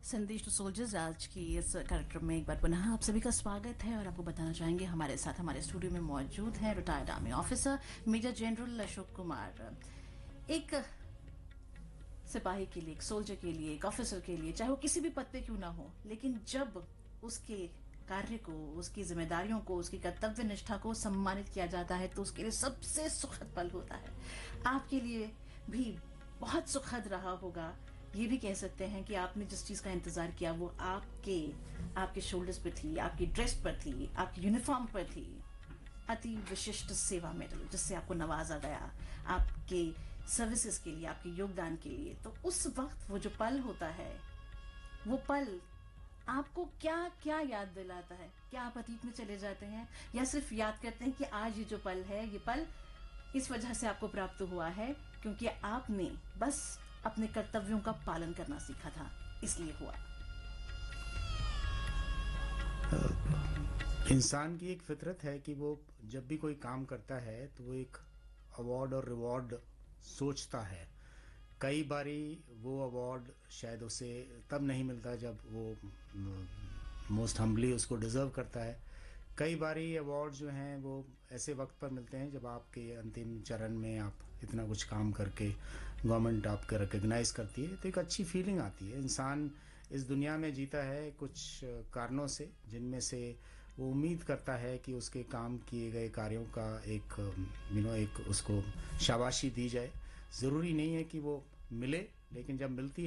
संदेश to soldiers आज की इस कार्यक्रम में एक बार पुनः आप सभी का स्वागत है और आपको बताना चाहेंगे हमारे साथ हमारे स्टूडियो में मौजूद है retired army officer major general Ashok Kumar. एक सिपाही के लिए, एक सोल्जर के लिए, एक ऑफिसर के लिए, चाहे वो किसी भी पद पे क्यों ना हो, लेकिन जब उसके कार्य को, उसकी जिम्मेदारियों को, उसकी कर्तव्य निष्ठा को सम्मानित किया जाता है तो उसके लिए सबसे सुखद पल होता है। आपके लिए भी बहुत सुखद रहा होगा। ये भी कह सकते हैं कि आपने जिस चीज का इंतजार किया वो आपके शोल्डर्स पर थी, आपकी ड्रेस पर थी, आपकी यूनिफॉर्म पर थी। अति विशिष्ट सेवा मेडल जिससे आपको नवाजा गया आपके सर्विसेज के लिए, आपके योगदान के लिए। तो उस वक्त वो जो पल होता है, वो पल आपको क्या क्या याद दिलाता है? क्या आप अतीत में चले जाते हैं या सिर्फ याद करते हैं कि आज ये जो पल है, ये पल इस वजह से आपको प्राप्त हुआ है क्योंकि आपने बस अपने कर्तव्यों का पालन करना सीखा था, इसलिए हुआ। इंसान की एक फितरत है कि वो जब भी कोई काम करता है तो वो एक अवार्ड और रिवॉर्ड सोचता है। कई बारी वो अवार्ड शायद उसे तब नहीं मिलता जब वो मोस्ट हम्बली उसको डिज़र्व करता है। कई बारी अवार्ड जो हैं वो ऐसे वक्त पर मिलते हैं जब आपके अंतिम चरण में आप इतना कुछ काम करके गवर्नमेंट आपको रिकग्नाइज करती है तो एक अच्छी फीलिंग आती है। इंसान इस दुनिया में जीता है कुछ कारणों से, जिनमें से वो उम्मीद करता है कि उसके काम किए गए कार्यों का एक उसको शाबाशी दी जाए। ज़रूरी नहीं है कि वो मिले, लेकिन जब मिलती